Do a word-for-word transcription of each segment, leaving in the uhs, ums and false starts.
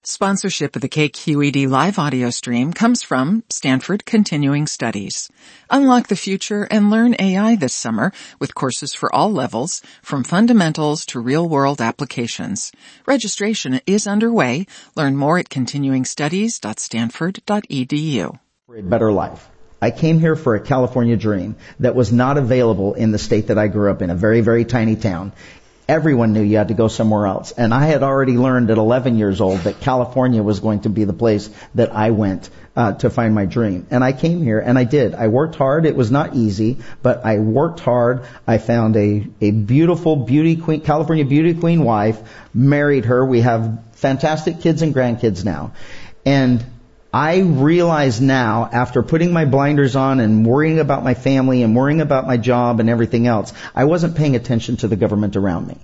Sponsorship of the K Q E D live audio stream comes from Stanford Continuing Studies. Unlock the future and learn A I this summer with courses for all levels, from fundamentals to real-world applications. Registration is underway. Learn more at continuing studies dot stanford dot e d u. For a better life. I came here for a California dream that was not available in the state that I grew up in, a very, very tiny town. Everyone knew you had to go somewhere else. And I had already learned at eleven years old that California was going to be the place that I went uh, to find my dream. And I came here, and I did. I worked hard. It was not easy, but I worked hard. I found a, a beautiful beauty queen, California beauty queen wife, married her. We have fantastic kids and grandkids now. And I realize now, after putting my blinders on and worrying about my family and worrying about my job and everything else, I wasn't paying attention to the government around me.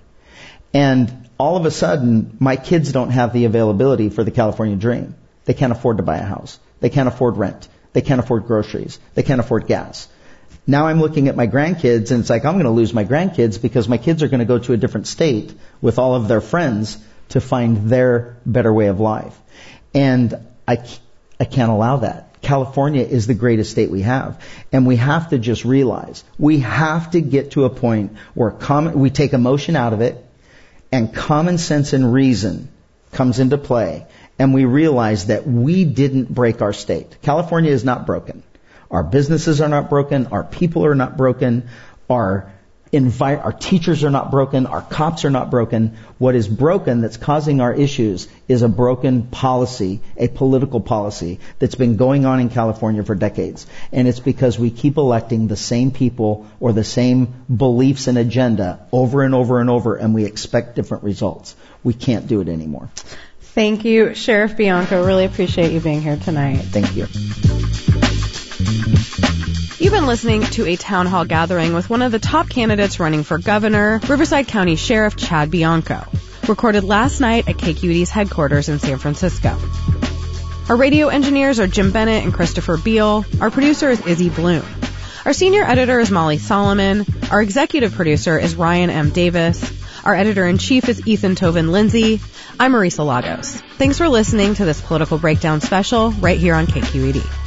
And all of a sudden, my kids don't have the availability for the California dream. They can't afford to buy a house. They can't afford rent. They can't afford groceries. They can't afford gas. Now I'm looking at my grandkids, and it's like I'm going to lose my grandkids because my kids are going to go to a different state with all of their friends to find their better way of life. And I I can't allow that. California is the greatest state we have. And we have to just realize, we have to get to a point where common, we take emotion out of it, and common sense and reason comes into play, and we realize that we didn't break our state. California is not broken. Our businesses are not broken. Our people are not broken. Our Envi- our teachers are not broken. Our cops are not broken. What is broken that's causing our issues is a broken policy, a political policy that's been going on in California for decades. And it's because we keep electing the same people or the same beliefs and agenda over and over and over, and we expect different results. We can't do it anymore. Thank you, Sheriff Bianco. Really appreciate you being here tonight. Thank you. You've been listening to a town hall gathering with one of the top candidates running for governor, Riverside County Sheriff Chad Bianco, recorded last night at K Q E D's headquarters in San Francisco. Our radio engineers are Jim Bennett and Christopher Beal. Our producer is Izzy Bloom. Our senior editor is Molly Solomon. Our executive producer is Ryan M. Davis. Our editor-in-chief is Ethan Toven Lindsay. I'm Marisa Lagos. Thanks for listening to this Political Breakdown special right here on K Q E D.